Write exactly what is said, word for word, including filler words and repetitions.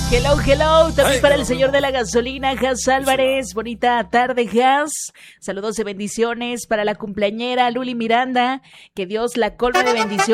Hello, hello, también para el señor de la gasolina, Has Álvarez, bonita tarde, Has. Saludos y bendiciones para la cumpleañera Luli Miranda, que Dios la colme de bendiciones.